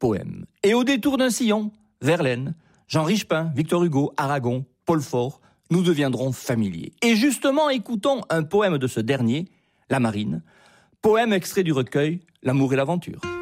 poèmes. Et au détour d'un sillon, Verlaine, Jean Richepin, Victor Hugo, Aragon, Paul Fort, nous deviendrons familiers. Et justement, écoutons un poème de ce dernier, La Marine, poème extrait du recueil L'amour et l'aventure.